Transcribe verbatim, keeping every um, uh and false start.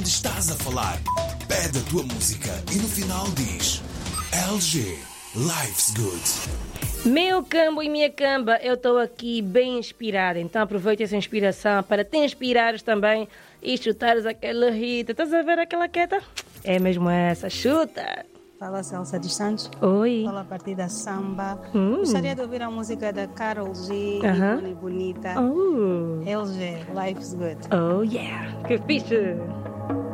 estás a falar. Pede a tua música e no final diz L G, Life's Good. Meu cambo e minha camba, eu estou aqui bem inspirada, então aproveita essa inspiração para te inspirares também e chutares aquela rita. Estás a ver aquela quieta? É mesmo essa, chuta! Fala Celsa dos Santos. Oi. Fala a partir da samba. Hum. Gostaria de ouvir a música da Karol G, Aham. ícone bonita. Oh, L G, Life's Good. oh yeah, que fixe!